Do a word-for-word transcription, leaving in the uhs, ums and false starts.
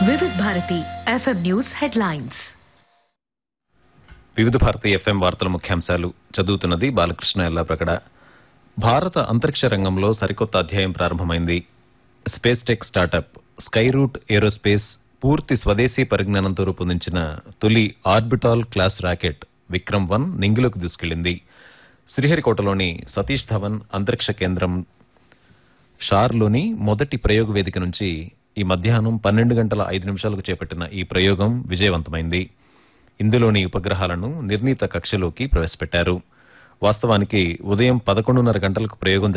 వివిధ Bharati FM news headlines. వివిధ Bharati FM వార్తల ముఖ్యాంశాలు చదువుతున్నది బాలకృష్ణ ఎల్లాప్రగడ. భారత అంతరిక్ష రంగంలో సరికొత్త అధ్యాయం ప్రారంభమైంది. Space tech startup sky route aerospace పూర్తి స్వదేశీ పరిజ్ఞానంతో రూపొందించిన తొలి orbital class rocket Vikram one నింగిలోకి దూసుకెళ్లింది. శ్రీహరికోటలోని సతీష్ ధవన్ అంతరిక్ష కేంద్రం షార్లోని మొదటి ప్రయోగ వేదిక నుంచి ఈ మధ్యాహ్నం పన్నెండు గంటల ఐదు నిమిషాలకు చేపట్టిన ఈ ప్రయోగం విజయవంతమైంది. ఇందులోని ఉపగ్రహాలను నిర్ణీత కక్షలోకి ప్రవేశపెట్టారు. వాస్తవానికి ఉదయం పదకొండున్నర గంటలకు ప్రయోగం